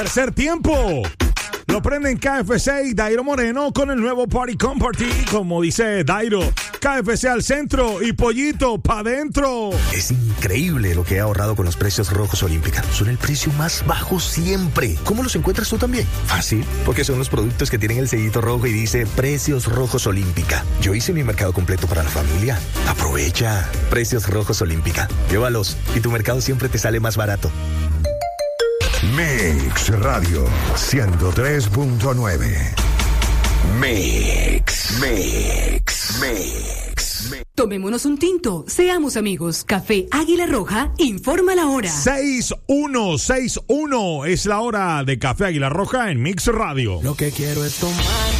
Tercer tiempo. Lo prenden KFC y Dairo Moreno con el nuevo Party con Party. Como dice Dairo, KFC al centro y pollito pa' dentro. Es increíble lo que he ahorrado con los precios rojos Olímpica. Son el precio más bajo siempre. ¿Cómo los encuentras tú también? Fácil, porque son los productos que tienen el sellito rojo y dice Precios Rojos Olímpica. Yo hice mi mercado completo para la familia. Aprovecha. Precios Rojos Olímpica. Llévalos y tu mercado siempre te sale más barato. Mix Radio 103.9. Mix. Tomémonos un tinto, seamos amigos. Café Águila Roja informa la hora. 6:61 es la hora de Café Águila Roja en Mix Radio. Lo que quiero es tomar